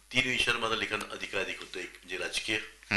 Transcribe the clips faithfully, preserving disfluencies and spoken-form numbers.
तीन विषयावर माझं लेखन अधिकाधिक होतं. एक म्हणजे राजकीय,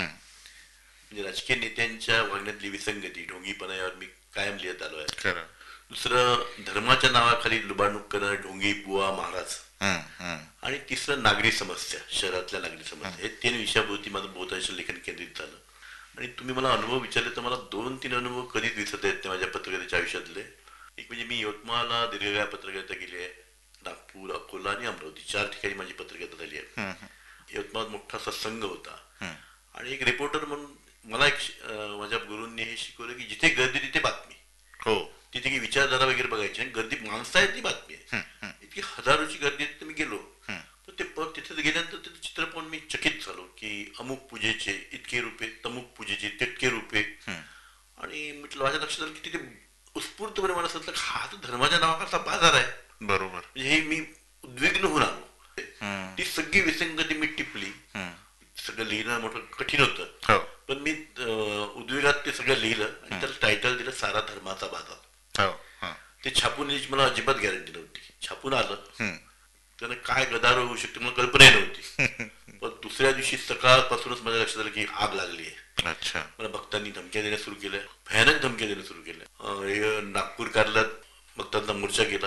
म्हणजे राजकीय नेत्यांच्या वागण्यातली विसंगती, ढोंगीपणा यावर मी कायम लिहित आलो आहे. दुसरं धर्माच्या नावाखाली लुबाडणूक करणं, ढोंगी, बुवा, महाराज. आणि तिसरं नागरी समस्या, शहरातल्या नागरी समस्या. हे तीन विषयाभोवती माझं बहुतांश लेखन केंद्रित झालं. आणि तुम्ही मला अनुभव विचारले तर मला दोन तीन अनुभव कधीच विसरता येत नाही माझ्या पत्रकारितेच्या आयुष्यातले. एक म्हणजे मी यवतमाळला दीर्घकाळ पत्रकारिता केली आहे. नागपूर, अकोला आणि अमरावती चार ठिकाणी माझी पत्रकारिता झाली आहे. यवतमाळात मोठा सत्संग होता आणि एक रिपोर्टर म्हणून मला एक माझ्या गुरूंनी हे शिकवलं की जिथे गर्दी तिथे बातमी. हो, तिथे की विचारधारा वगैरे बघायची आणि गर्दी माणसं आहेत ती बातमी आहे. इतकी हजारोची गर्दी आहे. मी गेलो तर ते तिथे गेल्यानंतर ते चित्र पाहून मी चकित झालो की अमुक पूजेचे इतके रुपये, तमुक पूजेचे तितके रुपये. आणि म्हटलं माझ्या लक्षात आलं की तिथे उत्स्फूर्तपणे मला असं हा तर धर्माच्या नावाखालचा बाजार आहे. बरोबर. म्हणजे हे मी उद्विग्न होऊन आलो. ती सगळी विसंगती मी टिपली. सगळं लिहिणं मोठं कठीण होतं पण मी उद्वेगात ते सगळं लिहिलं आणि त्याला टायटल दिलं सारा धर्माचा बाजार. ते छापून यायची मला अजिबात गॅरंटी नव्हती. छापून आलं त्यानं काय गदारोळ होऊ शकते मला कल्पना नव्हती. पण दुसऱ्या दिवशी सकाळपासूनच माझ्या लक्षात आलं की आग लागली आहे. अच्छा. मला भक्तांनी धमक्या देणं सुरू केल्या, भयानक धमक्या देणं सुरू केल्या. नागपूर कार्यालयात भक्तांचा मोर्चा केला.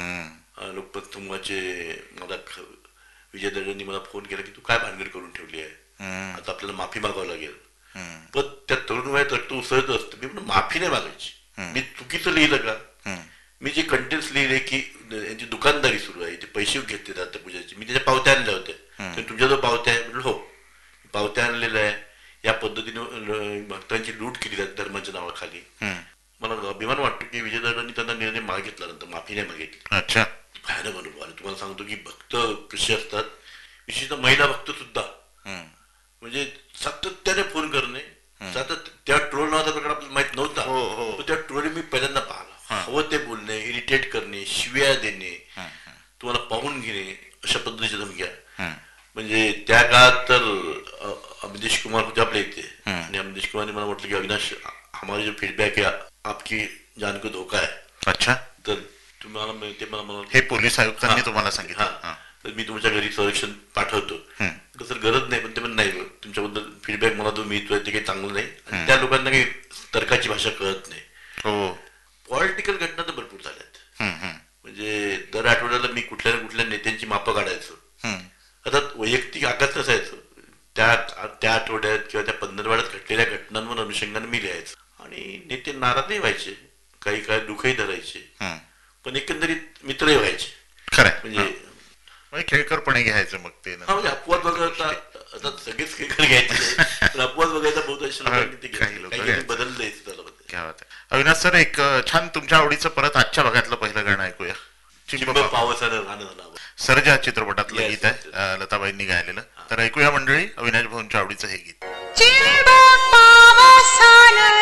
लोकमत समूहाचे मला विजय दळवींनी मला फोन केला की तू काय भानगड करून ठेवली आहे, आता आपल्याला माफी मागावं लागेल. पण त्या तरुण वयात रक्त उसळत असतं. मी पण माफी नाही मागायची. मी चुकीचं लिहिलं का? मी जे कंटेंट्स लिहिले की यांची दुकानदारी सुरू आहे, ते पैसे घेतले जातात पूजाचे, मी त्याच्या पावत्या आणल्या होत्या. तुमच्याजवळ पावत्या आहे? म्हटलं हो, पावत्या आणलेल्या आहे. या पद्धतीने भक्तांची लूट केली जाते धर्माच्या नावाखाली. मला अभिमान वाटतो की विजय दळवींनी त्यांना निर्णय मागितला, नंतर माफी नाही मागितली. अच्छा. भयानक अनुभव आला. तुम्हाला सांगतो की भक्त कसे असतात, विशेषतः महिला भक्त सुद्धा, म्हणजे सातत्याने फोन करणे. सतत त्या ट्रोल नावाचा प्रकार आपल्याला माहित नव्हता. त्या ट्रोल मी पहिल्यांदा पाहिला. हवं ते बोलणे, इरिटेट करणे, शिव्या देणे, तुम्हाला पाहून घेणे, अशा पद्धतीच्या धमक्या. म्हणजे त्या काळात तर अमरीश कुमार होते आपल्या इथे आणि अमरीश कुमारने मला म्हटलं की अविनाश हमारा जो फीडबॅक आहे आपकी जान को धोका आहे. अच्छा. तर तुम्हाला ते मला हे पोलीस आयुक्तांनी तुम्हाला सांगितलं तर मी तुमच्या घरी संरक्षण पाठवतो. तर गरज नाही, पण ते पण नाही, तुमच्याबद्दल फीडबॅक मला जो मिळतोय ते काही चांगलं नाही आणि त्या लोकांना काही तर्काची भाषा कळत नाही. हो. पॉलिटिकल घटना तर भरपूर झाल्यात. म्हणजे दर आठवड्याला मी कुठल्या ना कुठल्या नेत्यांची मापं काढायचो. आता वैयक्तिक आघात असायचं त्या त्या आठवड्यात किंवा त्या पंधरवड्यात घडलेल्या घटनांवर अनुषंगाने मी लिहायचं आणि नेते नाराजही व्हायचे, काही काय दुःखही धरायचे, पण एकंदरीत मित्रही व्हायचे. खरं म्हणजे खेळकरपणे घ्यायचं. मग ते अपवाद वगळता आता सगळेच खेळकर घ्यायचे पण अपवाद वगळता बहुत बदललं. अविनाश सर, एक छान तुमच्या आवडीचं परत आजच्या भागातलं पहिलं गाणं ऐकूया. पावसानं गाणं झालं सरजा चित्रपटातलं गीत आहे, लताबाईंनी गायलेलं. तर ऐकूया मंडळी अविनाश भाऊंच्या आवडीचं हे गीत.